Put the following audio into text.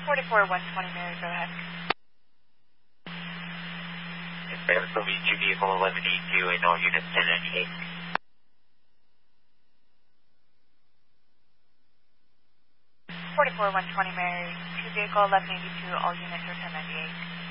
44-120 Mary, go ahead. Yes, ma'am. So be 2 vehicle 1182 and all units 1098. 44-120 Mary, 2 vehicle 1182, all units are 1098.